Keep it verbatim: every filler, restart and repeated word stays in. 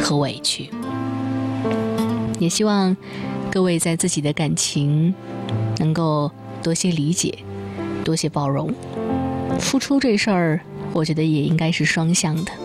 和委屈。也希望各位在自己的感情能够多些理解，多些包容。付出这事儿，我觉得也应该是双向的。